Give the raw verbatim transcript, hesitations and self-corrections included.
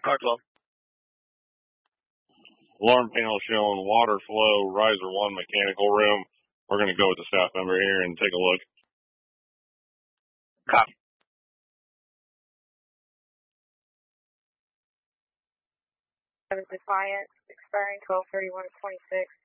Cartwell. Alarm panel showing water flow, riser one, mechanical room. We're going to go with the staff member here and take a look. Copy. Defiant, expiring twelve thirty-one twenty-six.